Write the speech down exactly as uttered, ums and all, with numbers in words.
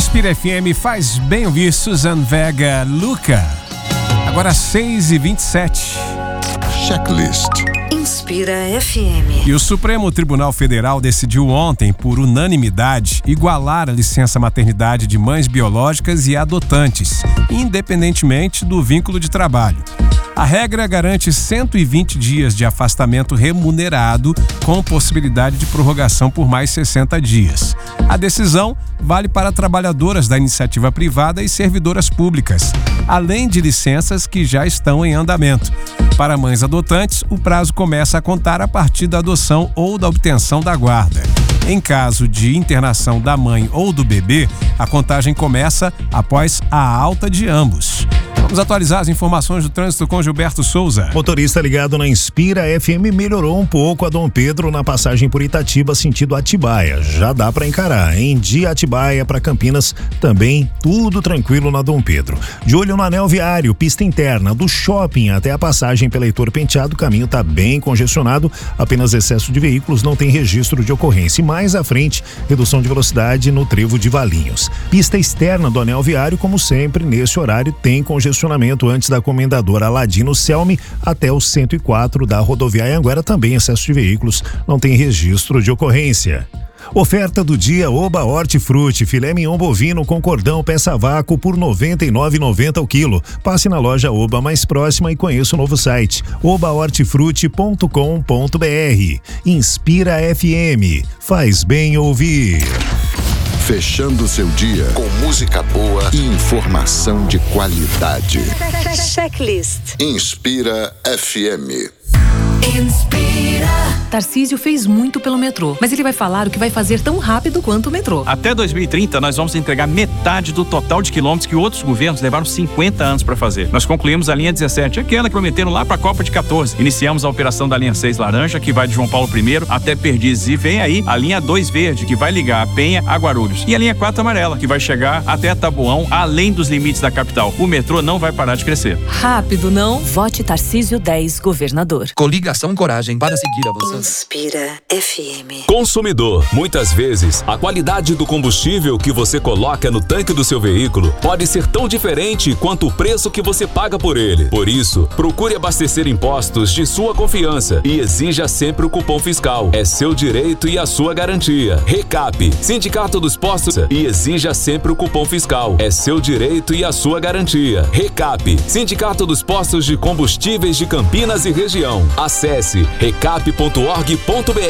Inspira F M, faz bem ouvir Suzanne Vega, Luca. Agora seis e vinte e sete. Checklist. Inspira F M. E o Supremo Tribunal Federal decidiu ontem, por unanimidade, igualar a licença maternidade de mães biológicas e adotantes, independentemente do vínculo de trabalho. A regra garante cento e vinte dias de afastamento remunerado, com possibilidade de prorrogação por mais sessenta dias. A decisão vale para trabalhadoras da iniciativa privada e servidoras públicas, além de licenças que já estão em andamento. Para mães adotantes, o prazo começa a contar a partir da adoção ou da obtenção da guarda. Em caso de internação da mãe ou do bebê, a contagem começa após a alta de ambos. Vamos atualizar as informações do trânsito com Gilberto Souza. Motorista ligado na Inspira F M melhorou um pouco a Dom Pedro na passagem por Itatiba sentido Atibaia. Já dá para encarar. Em de Atibaia para Campinas também tudo tranquilo na Dom Pedro. De olho no anel viário, pista interna do shopping até a passagem pela Heitor Penteado, o caminho está bem congestionado, apenas excesso de veículos, não tem registro de ocorrência. E mais à frente, redução de velocidade no trevo de Valinhos. Pista externa do anel viário, como sempre, nesse horário tem congestionamento antes da Comendador Aladino Selmi até o cento e quatro da rodoviária Anguera, também excesso de veículos, não tem registro de ocorrência. Oferta do dia Oba Hortifruti, filé mignon bovino com cordão peça vácuo por noventa e nove reais e noventa centavos o quilo. Passe na loja Oba mais próxima e conheça o novo site oba hortifruti ponto com ponto br. Inspira F M, faz bem ouvir. Fechando seu dia com música boa e informação de qualidade. Checklist. Inspira F M. Inspira. Tarcísio fez muito pelo metrô, mas ele vai falar o que vai fazer tão rápido quanto o metrô. Até dois mil e trinta, nós vamos entregar metade do total de quilômetros que outros governos levaram cinquenta anos para fazer. Nós concluímos a linha dezessete, aquela que prometeram lá para a Copa de quatorze. Iniciamos a operação da linha seis laranja, que vai de João Paulo primeiro até Perdizes. E vem aí a linha dois verde, que vai ligar a Penha a Guarulhos. E a linha quatro amarela, que vai chegar até Taboão, além dos limites da capital. O metrô não vai parar de crescer. Rápido, não? Vote Tarcísio dez, governador. Coligação Coragem para seguir avançando. Inspira F M. Consumidor, muitas vezes a qualidade do combustível que você coloca no tanque do seu veículo pode ser tão diferente quanto o preço que você paga por ele. Por isso, procure abastecer em postos de sua confiança e exija sempre o cupom fiscal. É seu direito e a sua garantia. Recap, Sindicato dos Postos, e exija sempre o cupom fiscal. É seu direito e a sua garantia. Recap, Sindicato dos Postos de Combustíveis de Campinas e região. Acesse recap ponto org ponto br.